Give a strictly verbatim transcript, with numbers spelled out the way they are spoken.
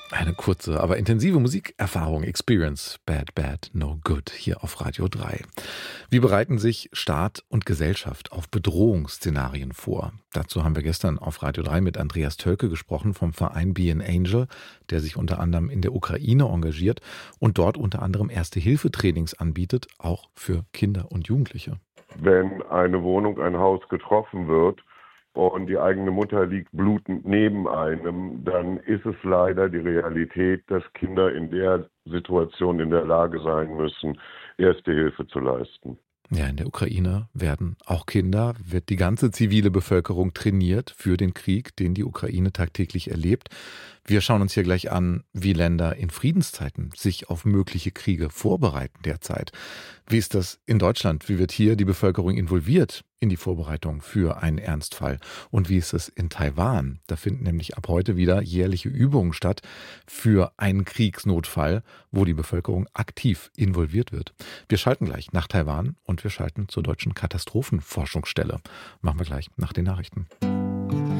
Eine kurze, aber intensive Musikerfahrung, Experience, Bad, Bad, No Good, hier auf Radio drei. Wie bereiten sich Staat und Gesellschaft auf Bedrohungsszenarien vor? Dazu haben wir gestern auf Radio drei mit Andreas Tölke gesprochen vom Verein Be an Angel, der sich unter anderem in der Ukraine engagiert und dort unter anderem Erste-Hilfe-Trainings anbietet, auch für Kinder und Jugendliche. Wenn eine Wohnung, ein Haus getroffen wird, und die eigene Mutter liegt blutend neben einem, dann ist es leider die Realität, dass Kinder in der Situation in der Lage sein müssen, Erste Hilfe zu leisten. Ja, in der Ukraine werden auch Kinder, wird die ganze zivile Bevölkerung trainiert für den Krieg, den die Ukraine tagtäglich erlebt. Wir schauen uns hier gleich an, wie Länder in Friedenszeiten sich auf mögliche Kriege vorbereiten derzeit. Wie ist das in Deutschland? Wie wird hier die Bevölkerung involviert in die Vorbereitung für einen Ernstfall? Und wie ist es in Taiwan? Da finden nämlich ab heute wieder jährliche Übungen statt für einen Kriegsnotfall, wo die Bevölkerung aktiv involviert wird. Wir schalten gleich nach Taiwan und wir schalten zur Deutschen Katastrophenforschungsstelle. Machen wir gleich nach den Nachrichten.